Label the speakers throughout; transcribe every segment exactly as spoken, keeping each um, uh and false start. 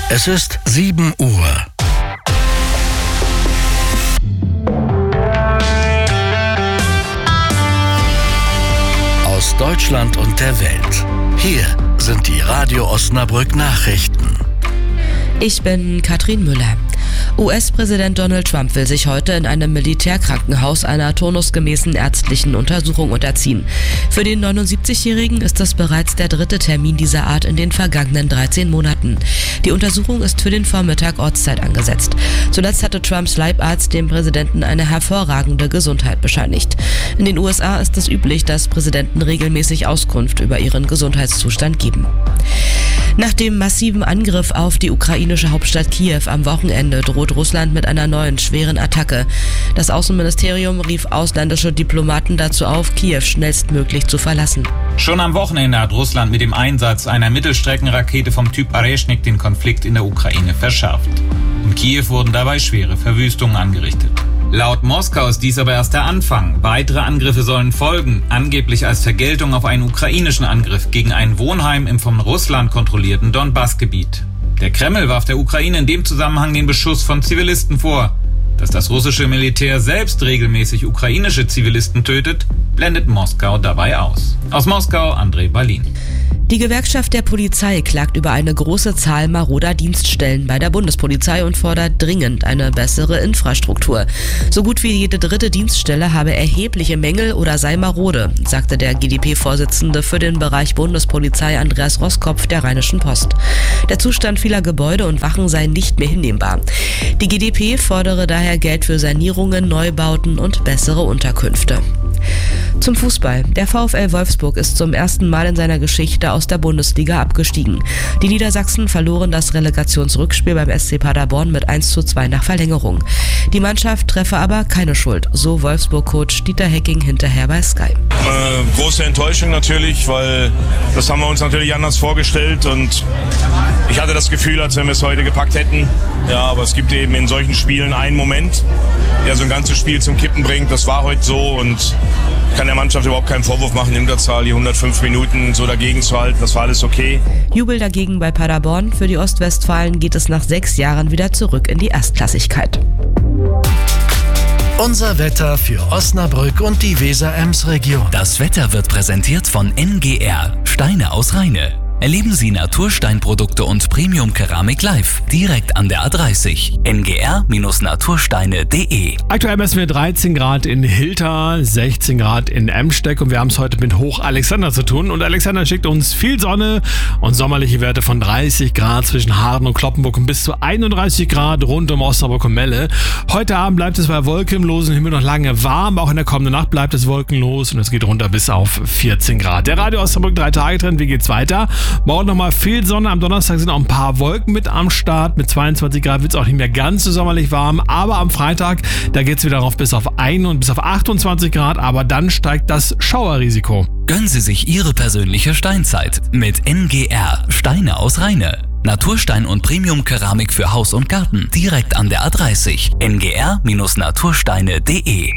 Speaker 1: Es ist sieben Uhr. Aus Deutschland und der Welt. Hier sind die Radio Osnabrück Nachrichten.
Speaker 2: Ich bin Katrin Müller. U S-Präsident Donald Trump will sich heute in einem Militärkrankenhaus einer turnusgemäßen ärztlichen Untersuchung unterziehen. Für den neunundsiebzigjährigen ist das bereits der dritte Termin dieser Art in den vergangenen dreizehn Monaten. Die Untersuchung ist für den Vormittag Ortszeit angesetzt. Zuletzt hatte Trumps Leibarzt dem Präsidenten eine hervorragende Gesundheit bescheinigt. In den U S A ist es üblich, dass Präsidenten regelmäßig Auskunft über ihren Gesundheitszustand geben. Nach dem massiven Angriff auf die ukrainische Hauptstadt Kiew am Wochenende droht Russland mit einer neuen schweren Attacke. Das Außenministerium rief ausländische Diplomaten dazu auf, Kiew schnellstmöglich zu verlassen.
Speaker 3: Schon am Wochenende hat Russland mit dem Einsatz einer Mittelstreckenrakete vom Typ Areschnik den Konflikt in der Ukraine verschärft. In Kiew wurden dabei schwere Verwüstungen angerichtet. Laut Moskau ist dies aber erst der Anfang. Weitere Angriffe sollen folgen, angeblich als Vergeltung auf einen ukrainischen Angriff gegen ein Wohnheim im von Russland kontrollierten Donbass-Gebiet. Der Kreml warf der Ukraine in dem Zusammenhang den Beschuss von Zivilisten vor. Dass das russische Militär selbst regelmäßig ukrainische Zivilisten tötet, blendet Moskau dabei aus. Aus Moskau, André Balin.
Speaker 2: Die Gewerkschaft der Polizei klagt über eine große Zahl maroder Dienststellen bei der Bundespolizei und fordert dringend eine bessere Infrastruktur. So gut wie jede dritte Dienststelle habe erhebliche Mängel oder sei marode, sagte der G d P-Vorsitzende für den Bereich Bundespolizei Andreas Roskopf der Rheinischen Post. Der Zustand vieler Gebäude und Wachen sei nicht mehr hinnehmbar. Die G d P fordere daher Geld für Sanierungen, Neubauten und bessere Unterkünfte. Zum Fußball. Der VfL Wolfsburg ist zum ersten Mal in seiner Geschichte aus der Bundesliga abgestiegen. Die Niedersachsen verloren das Relegationsrückspiel beim S C Paderborn mit eins zu zwei nach Verlängerung. Die Mannschaft treffe aber keine Schuld, so Wolfsburg-Coach Dieter Hecking hinterher bei Sky.
Speaker 4: Äh, große Enttäuschung natürlich, weil das haben wir uns natürlich anders vorgestellt und ich hatte das Gefühl, als wenn wir es heute gepackt hätten. Ja, aber es gibt eben in solchen Spielen einen Moment, der so ein ganzes Spiel zum Kippen bringt. Das war heute so und ich kann der Mannschaft überhaupt keinen Vorwurf machen, in Unterzahl die hundertfünf Minuten so dagegen zu halten. Das war alles okay.
Speaker 2: Jubel dagegen bei Paderborn. Für die Ostwestfalen geht es nach sechs Jahren wieder zurück in die Erstklassigkeit.
Speaker 1: Unser Wetter für Osnabrück und die Weser-Ems-Region.
Speaker 5: Das Wetter wird präsentiert von N G R, Steine aus Rheine. Erleben Sie Natursteinprodukte und Premium-Keramik live, direkt an der A dreißig. N G R Natursteine punkt de.
Speaker 6: Aktuell messen wir dreizehn Grad in Hilter, sechzehn Grad in Emsteck und wir haben es heute mit Hoch Alexander zu tun. Und Alexander schickt uns viel Sonne und sommerliche Werte von dreißig Grad zwischen Haaren und Kloppenburg und bis zu einunddreißig Grad rund um Osnabrück und Melle. Heute Abend bleibt es bei wolkenlosem Himmel noch lange warm, auch in der kommenden Nacht bleibt es wolkenlos und es geht runter bis auf vierzehn Grad. Der Radio Osnabrück drei Tage Trend, wie geht's weiter? Morgen nochmal viel Sonne, am Donnerstag sind auch ein paar Wolken mit am Start. Mit zweiundzwanzig Grad wird es auch nicht mehr ganz so sommerlich warm, aber am Freitag, da geht es wieder rauf bis auf ein und bis auf achtundzwanzig Grad, aber dann steigt das Schauerrisiko.
Speaker 5: Gönnen Sie sich Ihre persönliche Steinzeit mit N G R, Steine aus Rheine. Naturstein und Premium-Keramik für Haus und Garten, direkt an der A dreißig. N G R Natursteine punkt de.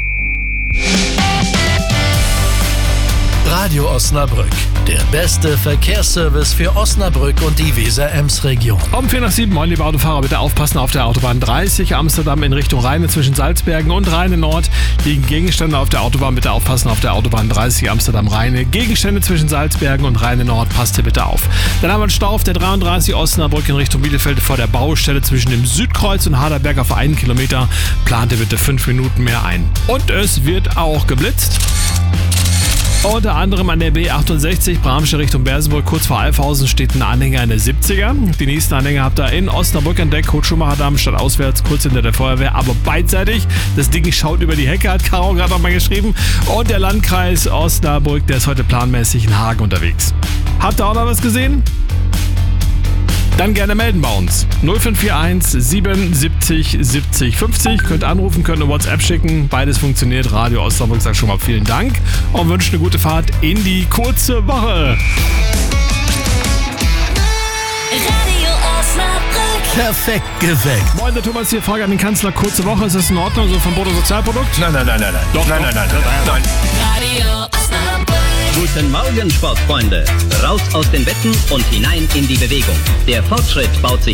Speaker 1: Radio Osnabrück, der beste Verkehrsservice für Osnabrück und die Weser-Ems-Region.
Speaker 6: Um vier nach sieben, moin liebe Autofahrer, bitte aufpassen auf der Autobahn dreißig, Amsterdam in Richtung Rheine zwischen Salzbergen und Rheine Nord liegen Gegenstände auf der Autobahn, bitte aufpassen auf der Autobahn dreißig, Amsterdam Rheine. Gegenstände zwischen Salzbergen und Rheine Nord, passt hier bitte auf. Dann haben wir einen Stau auf der dreiunddreißig Osnabrück in Richtung Bielefeld vor der Baustelle zwischen dem Südkreuz und Haderberg auf einen Kilometer. Plante bitte fünf Minuten mehr ein. Und es wird auch geblitzt. Unter anderem an der B achtundsechzig, Bramsche Richtung Bersenburg, kurz vor Alfhausen steht ein Anhänger in der siebziger. Die nächsten Anhänger habt ihr in Osnabrück entdeckt, Kurt Schumacher Damm statt auswärts, kurz hinter der Feuerwehr, aber beidseitig. Das Ding schaut über die Hecke, hat Caro gerade nochmal geschrieben. Und der Landkreis Osnabrück, der ist heute planmäßig in Hagen unterwegs. Habt ihr auch noch was gesehen? Dann gerne melden bei uns. null fünf vier eins siebenundsiebzig siebzig fünfzig. Könnt anrufen, könnt eine WhatsApp schicken. Beides funktioniert. Radio Osnabrück sagt schon mal vielen Dank und wünscht eine gute Fahrt in die kurze Woche.
Speaker 7: Radio Osnabrück.
Speaker 1: Perfekt geweckt.
Speaker 6: Moin, der Thomas hier. Frage an den Kanzler. Kurze Woche. Ist das in Ordnung? So vom Bruttosozialprodukt?
Speaker 4: Nein, nein, nein, nein, nein.
Speaker 6: Doch,
Speaker 4: nein,
Speaker 6: doch.
Speaker 4: nein, nein, nein, nein, nein.
Speaker 7: Radio Osnabrück.
Speaker 8: Guten Morgen, Sportfreunde. Raus aus den Betten und hinein in die Bewegung. Der Fortschritt baut sich